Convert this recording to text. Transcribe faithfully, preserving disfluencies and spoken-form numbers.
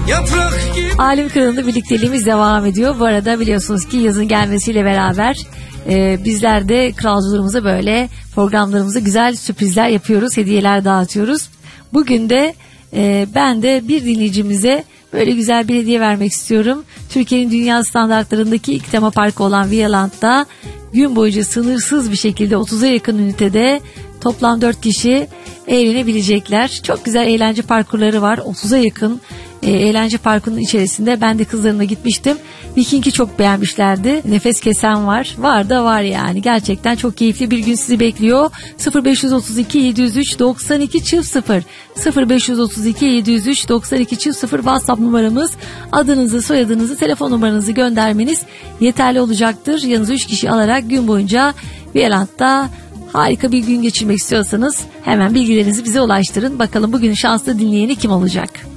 Alim Kralı'nda birlikteliğimiz devam ediyor. Bu arada biliyorsunuz ki yazın gelmesiyle beraber e, bizler de kralcılarımıza böyle programlarımıza güzel sürprizler yapıyoruz, hediyeler dağıtıyoruz. Bugün de e, ben de bir dinleyicimize böyle güzel bir hediye vermek istiyorum. Türkiye'nin dünya standartlarındaki ilk tema parkı olan Viyaland'da gün boyunca sınırsız bir şekilde otuza yakın ünitede toplam dört kişi eğlenebilecekler. Çok güzel eğlence parkurları var. otuza yakın e, eğlence parkurunun içerisinde ben de kızlarımla gitmiştim. Viking'i çok beğenmişlerdi. Nefes kesen var. Var da var yani. Gerçekten çok keyifli bir gün sizi bekliyor. sıfır beş otuz iki yedi yüz üç doksan iki çift sıfır sıfır beş otuz iki yedi yüz üç doksan iki çift sıfır WhatsApp numaramız. Adınızı, soyadınızı, telefon numaranızı göndermeniz yeterli olacaktır. Yanınıza üç kişi alarak gün boyunca Viyaland'da harika bir gün geçirmek istiyorsanız hemen bilgilerinizi bize ulaştırın. Bakalım bugün şanslı dinleyeni kim olacak?